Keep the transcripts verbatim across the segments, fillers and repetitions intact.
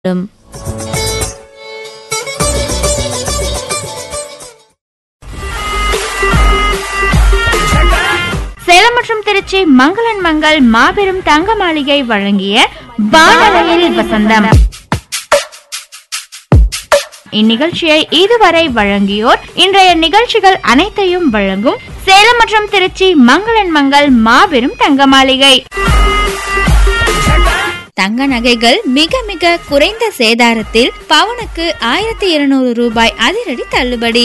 சேலம் மற்றும் திருச்சி மங்களன் மங்கள் மாபெரும் தங்க மாளிகை வழங்கிய வானலையில் வசந்தம். இந்நிகழ்ச்சியை இதுவரை வழங்கியோர் இன்றைய நிகழ்ச்சிகள் அனைத்தையும் வழங்கும் சேலம் மற்றும் திருச்சி மங்களன் மங்கள் மாபெரும் தங்க மாளிகை. தங்க நகைகள் மிக மிக குறைந்த சேதாரத்தில் பவுனுக்கு ஆயிரத்தி இருநூறு ரூபாய் அதிரடி தள்ளுபடி.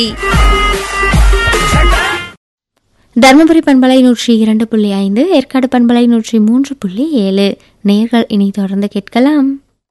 தர்மபுரி பண்பலை நூற்றி இரண்டு புள்ளி ஐந்து, ஏற்காடு பண்பலை நூற்றி மூன்று புள்ளி ஏழு. நேர்கள் இனி தொடர்ந்து கேட்கலாம்.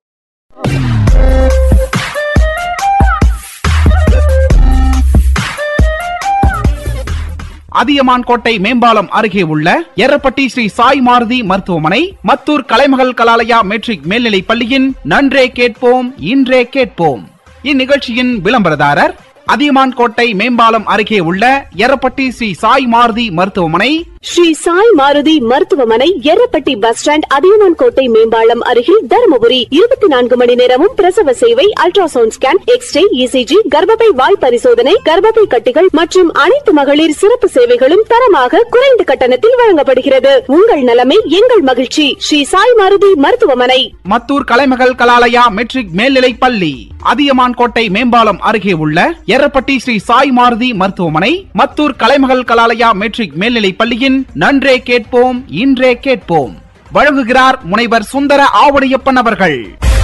அதியமான் கோட்டை மேம்பாலம் அருகே உள்ள எரப்பட்டி ஸ்ரீ சாய் மாருதி மருத்துவமனை, மத்தூர் கலைமகள் கலாலயா மெட்ரிக் மேல்நிலை பள்ளியின் நன்றே கேட்போம் இன்றே கேட்போம் இந்நிகழ்ச்சியின் விளம்பரதாரர் அதியமான் கோட்டை மேம்பாலம் அருகே உள்ள எரப்பட்டி ஸ்ரீ சாய் மாருதி மருத்துவமனை. ஸ்ரீ சாய் மாருதி மருத்துவமனை, எரப்பட்டி பஸ் ஸ்டாண்ட், அதியமான் கோட்டை மேம்பாலம் அருகில் தருமபுரி. இருபத்தி நான்கு மணி நேரமும் பிரசவ சேவை, அல்ட்ராசவுண்ட் ஸ்கேன், எக்ஸ்ரே, இசிஜி, கர்ப்பப்பை வாய் பரிசோதனை, கர்ப்பப்பை கட்டிகள் மற்றும் அனைத்து மகளிர் சிறப்பு சேவைகளும் தரமாக குறைந்த கட்டணத்தில் வழங்கப்படுகிறது. உங்கள் நலமே எங்கள் மகிழ்ச்சி. ஸ்ரீ சாய் மாருதி மருத்துவமனை, மத்தூர் கலைமகள் கலாலயா மெட்ரிக் மேல்நிலை பள்ளி, அதியமான் கோட்டை மேம்பாலம் அருகே உள்ள எரப்பட்டி ஸ்ரீ சாய் மாருதி மருத்துவமனை, மத்தூர் கலைமகள் கலாலயா மெட்ரிக் மேல்நிலை பள்ளியின் நன்றே கேட்போம் இன்றே கேட்போம் வழங்குகிறார் முனைவர் சுந்தர ஆவுடையப்பன் அவர்கள்.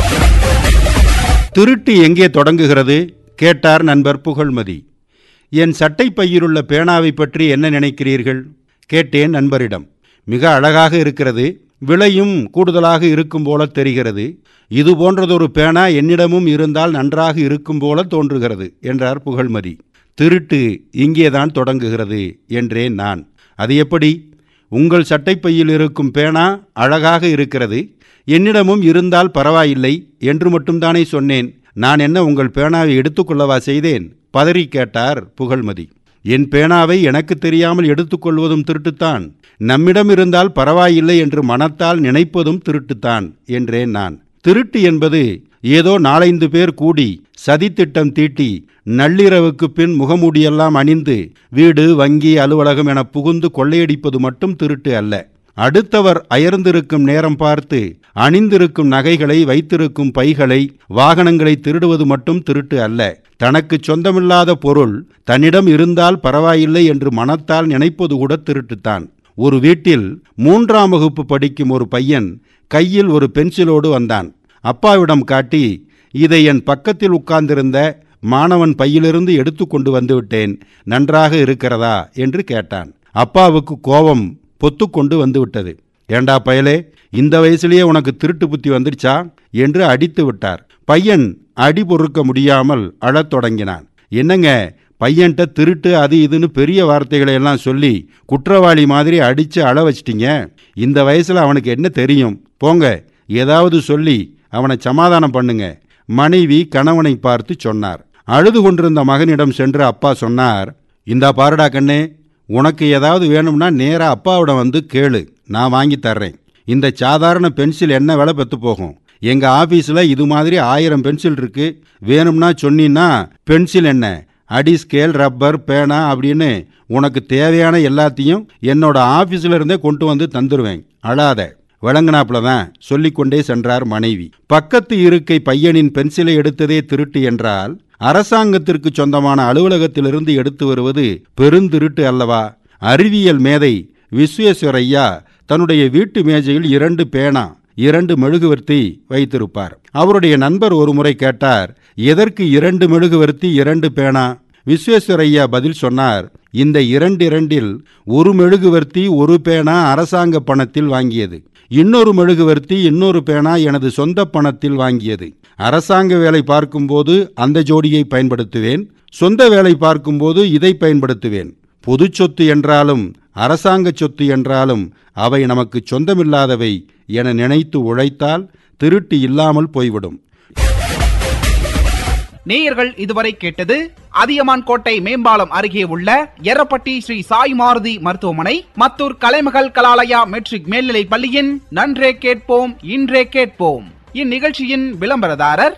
திருட்டு எங்கே தொடங்குகிறது கேட்டார் நண்பர் புகழ்மதி. என் சட்டை பையிலுள்ள பேனாவை பற்றி என்ன நினைக்கிறீர்கள் கேட்டேன் நண்பரிடம். மிக அழகாக இருக்கிறது, விலையும் கூடுதலாக இருக்கும் போல தெரிகிறது. இது போன்றதொரு பேனா என்னிடமும் இருந்தால் நன்றாக இருக்கும் போல தோன்றுகிறது என்றார் புகழ்மதி. திருட்டு இங்கேதான் தொடங்குகிறது என்றேன் நான். அது எப்படி? உங்கள் சட்டைப்பையில் இருக்கும் பேனா அழகாக இருக்கிறது, என்னிடமும் இருந்தால் பரவாயில்லை என்று மட்டும்தானே சொன்னேன். நான் என்ன உங்கள் பேனாவை எடுத்துக்கொள்ளவா செய்தேன்? பதறி கேட்டார் புகழ்மதி. என் பேனாவை எனக்கு தெரியாமல் எடுத்துக்கொள்வதும் திருட்டுத்தான், நம்மிடம் இருந்தால் பரவாயில்லை என்று மனத்தால் நினைப்பதும் திருட்டுத்தான் என்றேன் நான். திருட்டு என்பது ஏதோ நாலைந்து பேர் கூடி சதித்திட்டம் தீட்டி நள்ளிரவுக்கு பின் முகமூடியெல்லாம் அணிந்து வீடு, வங்கி, அலுவலகம் என புகுந்து கொள்ளையடிப்பது மட்டும் திருட்டு அல்ல. அடுத்தவர் அயர்ந்திருக்கும் நேரம் பார்த்து அணிந்திருக்கும் நகைகளை, வைத்திருக்கும் பைகளை, வாகனங்களை திருடுவது மட்டும் திருட்டு அல்ல. தனக்கு சொந்தமில்லாத பொருள் தன்னிடம் இருந்தால் பரவாயில்லை என்று மனத்தால் நினைப்பது கூட திருட்டுத்தான். ஒரு வீட்டில் மூன்றாம் வகுப்பு படிக்கும் ஒரு பையன் கையில் ஒரு பென்சிலோடு வந்தான். அப்பாவிடம் காட்டி, இதை என் பக்கத்தில் உட்கார்ந்திருந்த மாணவன் பையிலிருந்து எடுத்து கொண்டு வந்துவிட்டேன், நன்றாக இருக்கிறதா என்று கேட்டான். அப்பாவுக்கு கோபம் பொத்து கொண்டு வந்துவிட்டது. ஏண்டா பயலே, இந்த வயசுலேயே உனக்கு திருட்டு புத்தி வந்துடுச்சா என்று அடித்து விட்டார். பையன் அடி பொறுக்க முடியாமல் அழத் தொடங்கினான். என்னங்க, பையன்கிட்ட திருட்டு அது இதுன்னு பெரிய வார்த்தைகளை எல்லாம் சொல்லி குற்றவாளி மாதிரி அடித்து அழ வச்சிட்டிங்க. இந்த வயசில் அவனுக்கு என்ன தெரியும்? போங்க, ஏதாவது சொல்லி அவனை சமாதானம் பண்ணுங்க, மனைவி கணவனை பார்த்து சொன்னார். அழுது கொண்டிருந்த மகனிடம் சென்று அப்பா சொன்னார், இந்தா பாருடா கண்ணே, உனக்கு ஏதாவது வேணும்னா நேராக அப்பாவிடம் வந்து கேளு, நான் வாங்கி தர்றேன். இந்த சாதாரண பென்சில் என்ன விலை பெற்று போகும்? எங்கள் ஆஃபீஸில் இது மாதிரி ஆயிரம் பென்சில் இருக்கு, வேணும்னா சொன்னீன்னா பென்சில் என்ன, அடி, ஸ்கேல், ரப்பர், பேனா அப்படின்னு உனக்கு தேவையான எல்லாத்தையும் என்னோட ஆஃபீஸில் இருந்தே கொண்டு வந்து தந்துடுவேன், அழாத. வழங்கினாப்புல தான் சொல்லிக்கொண்டே சென்றார் மனைவி. பக்கத்து இருக்கை பையனின் பென்சிலை எடுத்ததே திருட்டு என்றால், அரசாங்கத்திற்கு சொந்தமான அலுவலகத்திலிருந்து எடுத்து வருவது பெருந்திருட்டு அல்லவா? அறிவியல் மேதை விஸ்வேஸ்வரையா தன்னுடைய வீட்டு மேஜையில் இரண்டு பேனா, இரண்டு மெழுகுவர்த்தி வைத்திருப்பார். அவருடைய நண்பர் ஒரு முறை கேட்டார், எதற்கு இரண்டு மெழுகுவர்த்தி, இரண்டு பேனா? விஸ்வேஸ்வரையா பதில் சொன்னார், இந்த இரண்டிரண்டில் ஒரு மெழுகுவர்த்தி, ஒரு பேனா அரசாங்க பணத்தில் வாங்கியது, இன்னொரு மெழுகுவர்த்தி, இன்னொரு பேனா எனது சொந்த பணத்தில் வாங்கியது. அரசாங்க வேலை பார்க்கும்போது அந்த ஜோடியை பயன்படுத்துவேன், சொந்த வேலை பார்க்கும்போது இதை பயன்படுத்துவேன். பொது சொத்து என்றாலும் அரசாங்க சொத்து என்றாலும் அவை நமக்கு சொந்தமில்லாதவை என நினைத்து உழைத்தால் திருட்டு இல்லாமல் போய்விடும். நேயர்கள் இதுவரை கேட்டது அதியமான் கோட்டை மேம்பாலம் அருகே உள்ள எரப்பட்டி ஸ்ரீ சாய் மாருதி மருத்துவமனை, மத்தூர் கலைமகள் கலாலயா மெட்ரிக் மேல்நிலை பள்ளியின் நன்றே கேட்போம் இன்றே கேட்போம் இந்நிகழ்ச்சியின் விளம்பரதாரர்